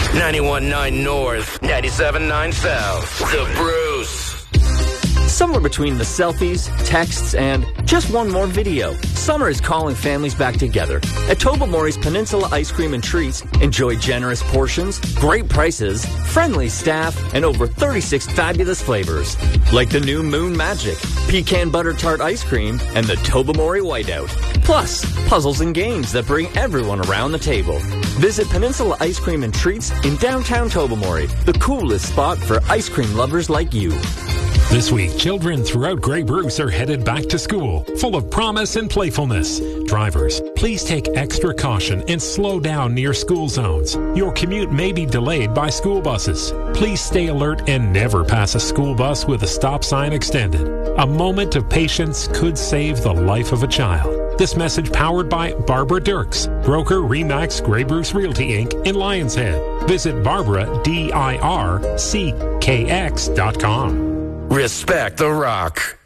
91.9 North, 97.9 South. The Bruce. Somewhere between the selfies, texts, and just one more video, summer is calling families back together. At Tobermory's Peninsula Ice Cream and Treats, enjoy generous portions, great prices, friendly staff, and over 36 fabulous flavors. Like the new Moon Magic, Pecan Butter Tart Ice Cream, and the Tobermory Whiteout. Plus, puzzles and games that bring everyone around the table. Visit Peninsula Ice Cream and Treats in downtown Tobermory, the coolest spot for ice cream lovers like you. This week, children throughout Grey Bruce are headed back to school, full of promise and playfulness. Drivers, please take extra caution and slow down near school zones. Your commute may be delayed by school buses. Please stay alert and never pass a school bus with a stop sign extended. A moment of patience could save the life of a child. This message powered by Barbara Dirks, broker Remax Grey Bruce Realty Inc. in Lions Head. Visit BarbaraDirckx.com. Respect the Rock.